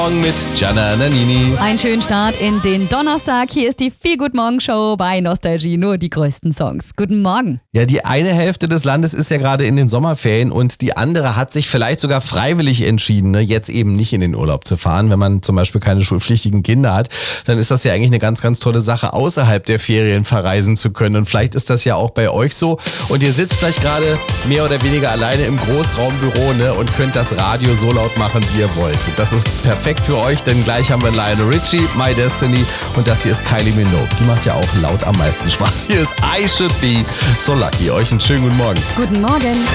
Morgen mit Gianna Nannini. Einen schönen Start in den Donnerstag. Hier ist die Feel-Good-Morgen-Show bei Nostalgie. Nur die größten Songs. Guten Morgen. Ja, die eine Hälfte des Landes ist ja gerade in den Sommerferien und die andere hat sich vielleicht sogar freiwillig entschieden, jetzt eben nicht in den Urlaub zu fahren. Wenn man zum Beispiel keine schulpflichtigen Kinder hat, dann ist das ja eigentlich eine ganz, ganz tolle Sache, außerhalb der Ferien verreisen zu können. Und vielleicht ist das ja auch bei euch so. Und ihr sitzt vielleicht gerade mehr oder weniger alleine im Großraumbüro und könnt das Radio so laut machen, wie ihr wollt. Das ist perfekt für euch, denn gleich haben wir Lionel Richie, My Destiny und das hier ist Kylie Minogue. Die macht ja auch laut am meisten Spaß. Hier ist I Should Be So Lucky. Euch einen schönen guten Morgen. Guten Morgen.